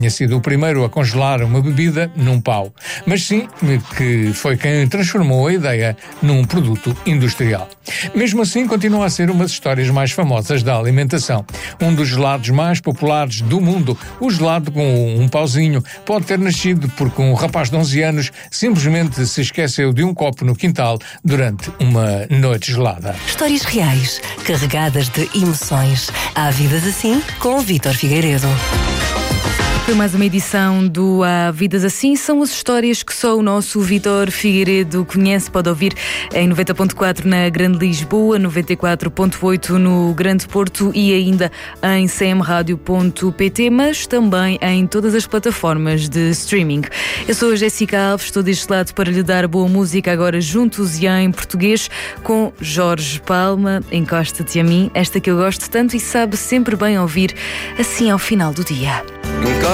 tinha sido o primeiro a congelar uma bebida num pau, mas sim que foi quem transformou a ideia num produto industrial. Mesmo assim, continua a ser uma das histórias mais famosas da alimentação. Um dos gelados mais populares do mundo, o gelado com um pauzinho, pode ter nascido porque um rapaz de 11 anos simplesmente se esqueceu de um copo no quintal durante uma noite gelada. Histórias reais, carregadas de emoções. Há vidas assim com o Vítor Figueiredo. Foi mais uma edição do Há Vidas Assim. São as histórias que só o nosso Vítor Figueiredo conhece. Pode ouvir em 90.4 na Grande Lisboa, 94.8 no Grande Porto e ainda em cmradio.pt, mas também em todas as plataformas de streaming. Eu sou a Jéssica Alves, estou deste lado para lhe dar boa música agora juntos e em português com Jorge Palma. Encosta-te a mim, esta que eu gosto tanto e sabe sempre bem ouvir assim ao final do dia.